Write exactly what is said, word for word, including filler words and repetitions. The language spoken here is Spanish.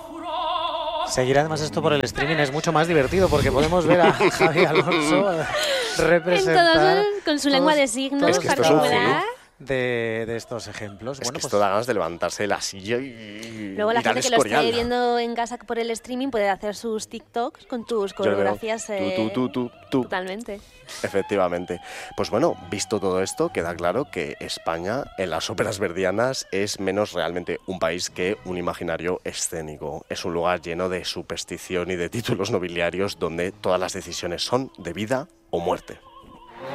Seguir además esto por el streaming es mucho más divertido porque podemos ver a Javi Alonso representar en todos, con su lengua de signos es que esto es un particular. De, de estos ejemplos. Es bueno, que pues esto da ganas de levantarse de la silla y Luego la y gente darles que lo esté corial. viendo en casa por el streaming puede hacer sus TikToks con tus Yo lo veo. coreografías. eh, Tú, tú, tú, tú, tú. Totalmente. Efectivamente. Pues bueno, visto todo esto, queda claro que España en las óperas verdianas es menos realmente un país que un imaginario escénico. Es un lugar lleno de superstición y de títulos nobiliarios donde todas las decisiones son de vida o muerte.